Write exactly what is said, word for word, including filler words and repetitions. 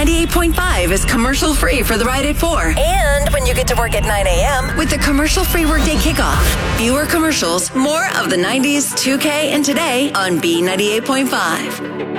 ninety-eight point five is commercial free for the ride at four. And when you get to work at nine a.m. with the commercial free workday kickoff. Fewer commercials, more of the nineties, two K, and today on B ninety-eight point five.